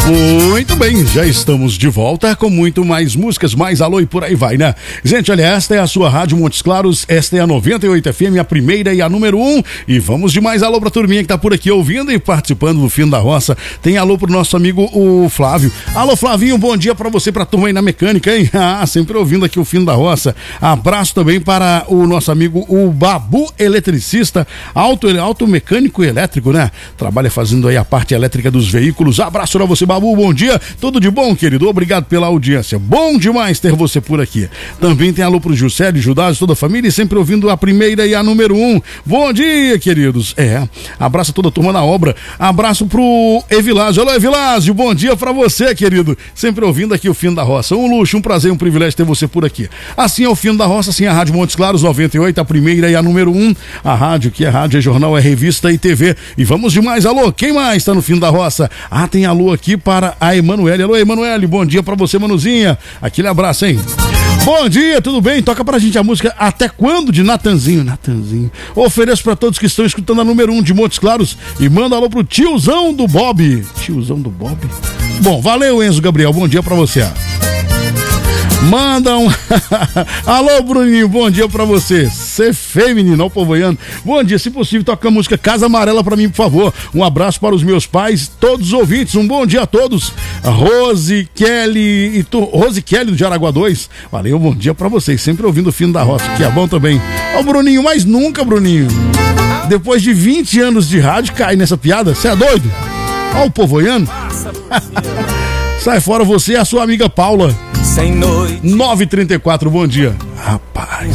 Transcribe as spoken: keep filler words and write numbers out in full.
Muito bem, já estamos de volta com muito mais músicas, mais alô e por aí vai, né? Gente, olha, esta é a sua Rádio Montes Claros, esta é a noventa e oito F M, a primeira e a número um, e vamos de mais alô pra turminha que tá por aqui ouvindo e participando do Fim da Roça. Tem alô pro nosso amigo o Flávio. Alô, Flavinho, bom dia pra você, pra turma aí na mecânica, hein? Ah, sempre ouvindo aqui o Fim da Roça. Abraço também para o nosso amigo o Babu, eletricista, auto, auto mecânico e elétrico, né? Trabalha fazendo aí a parte elétrica dos veículos. Abraço pra você, Babu. Babu, bom dia, tudo de bom, querido? Obrigado pela audiência, bom demais ter você por aqui. Também tem alô pro Juscelio, Judas, toda a família e sempre ouvindo a primeira e a número um. Bom dia, queridos. É, abraço a toda a turma na obra, abraço pro Evilásio. Alô, Evilásio, bom dia pra você, querido, sempre ouvindo aqui o Fim da Roça. Um luxo, um prazer, um privilégio ter você por aqui. Assim é o Fim da Roça, assim é a Rádio Montes Claros noventa e oito, a primeira e a número um. A rádio, que é rádio, é jornal, é revista e T V. E vamos de mais alô, quem mais tá no Fim da Roça? Ah, tem alô aqui para a Emanuele. Alô, Emanuele, bom dia pra você, Manuzinha. Aquele abraço, hein? Bom dia, tudo bem? Toca pra gente a música Até Quando, de Natanzinho. Natanzinho. Ofereço pra todos que estão escutando a número um de Montes Claros e manda alô pro tiozão do Bob. Tiozão do Bob? Bom, valeu, Enzo Gabriel, bom dia pra você. Manda um... Alô, Bruninho, bom dia pra você. Ser feio, menino, ó, povoiano. Bom dia, se possível, toca a música Casa Amarela pra mim, por favor. Um abraço para os meus pais, todos os ouvintes. Um bom dia a todos. Rose, Kelly e tu... Rose Kelly do Jaraguá dois. Valeu, bom dia pra vocês. Sempre ouvindo o Fim da Roça, que é bom também. Ó, Bruninho, mas nunca, Bruninho. Depois de vinte anos de rádio, cai nessa piada. Você é doido? Ó, o povoiano. Sai fora você e a sua amiga Paula. nove e trinta e quatro, bom dia. Rapaz.